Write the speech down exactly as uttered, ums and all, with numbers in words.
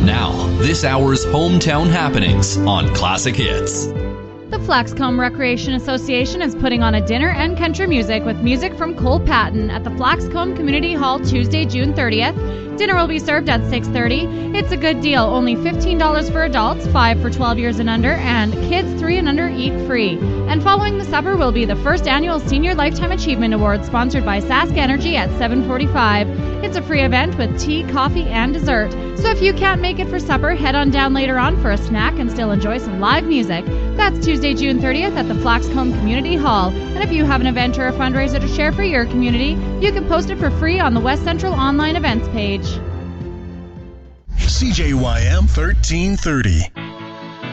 Now, this hour's hometown happenings on Classic Hits. The Flaxcomb Recreation Association is putting on a dinner and country music with music from Cole Patton at the Flaxcomb Community Hall Tuesday, June thirtieth. Dinner will be served at six thirty. It's a good deal, only fifteen dollars for adults, five dollars for twelve years and under, and kids three and under eat free. And following the supper will be the first annual Senior Lifetime Achievement Award sponsored by Sask Energy at seven forty-five. It's a free event with tea, coffee, and dessert. So if you can't make it for supper, head on down later on for a snack and still enjoy some live music. That's Tuesday, June thirtieth at the Flaxcomb Community Hall. And if you have an event or a fundraiser to share for your community, you can post it for free on the West Central online events page. C J Y M thirteen thirty.